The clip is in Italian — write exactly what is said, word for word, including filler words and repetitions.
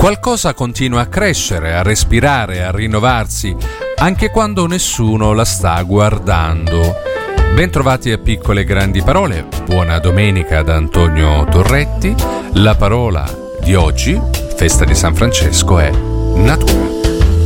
Qualcosa continua a crescere, a respirare, a rinnovarsi, anche quando nessuno la sta guardando. Bentrovati a Piccole e Grandi Parole, buona domenica da Antonio Torretti. La parola di oggi, festa di San Francesco, è natura.